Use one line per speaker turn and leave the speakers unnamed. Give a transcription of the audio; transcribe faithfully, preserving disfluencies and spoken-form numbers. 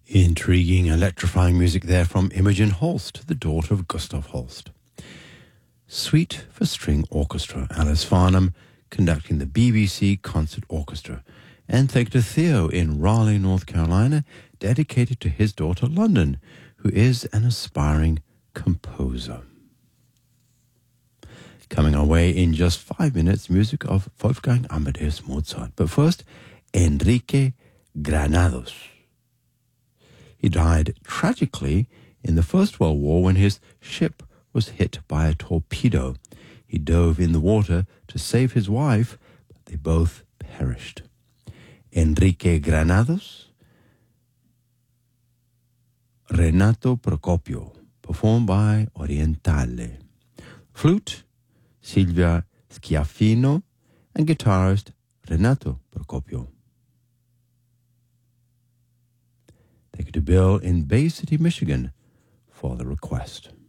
Intriguing, electrifying music there from Imogen Holst, the daughter of Gustav Holst. Suite for String Orchestra, Alice Farnham conducting the B B C Concert Orchestra. And thank you to Theo in Raleigh, North Carolina, dedicated to his daughter London, who is an aspiring composer. Coming our way in just five minutes, music of Wolfgang Amadeus Mozart. But first, Enrique Granados. He died tragically in the First World War when his ship was hit by a torpedo. He dove in the water to save his wife, but they both perished. Enrique Granados, Renato Procopio, performed by Orientale. Flute, Silvia Schiaffino, and guitarist Renato Procopio. Thank you to Bill in Bay City, Michigan for the request.